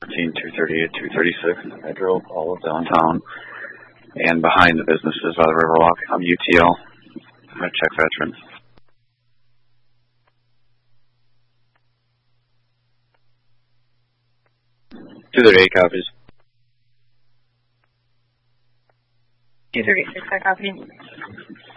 238, 236. I drove all of downtown and behind the businesses by the Riverwalk. I'm UTL. I'm going to check veterans. 238 copies. 236, I copy.